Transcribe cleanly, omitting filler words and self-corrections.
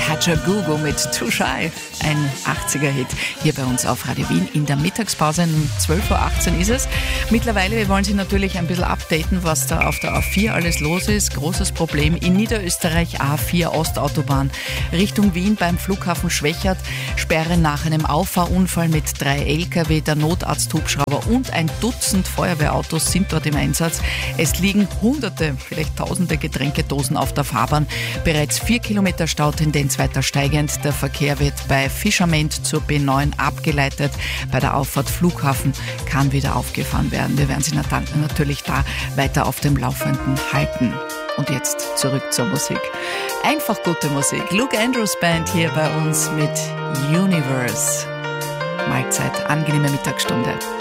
Kajagoogoo mit Too Shy, ein 80er-Hit hier bei uns auf Radio Wien in der Mittagspause. 12.18 Uhr ist es. Mittlerweile, wir wollen Sie natürlich ein bisschen updaten, was da auf der A4 alles los ist. Großes Problem in Niederösterreich, A4 Ostautobahn Richtung Wien beim Flughafen Schwechat. Sperre nach einem Auffahrunfall mit 3 Lkw, der Notarzthubschrauber und ein Dutzend Feuerwehrautos sind dort im Einsatz. Es liegen Hunderte, vielleicht Tausende Getränkedosen auf der Fahrbahn. Bereits 4 Kilometer Stautendenz weiter steigend. Der Verkehr wird bei Fischament zur B9 abgeleitet. Bei der Auffahrt Flughafen kann wieder aufgefahren werden. Wir werden Sie natürlich da weiter auf dem Laufenden halten. Und jetzt zurück zur Musik. Einfach gute Musik. Luke Andrews Band hier bei uns mit Universe. Mahlzeit, angenehme Mittagsstunde.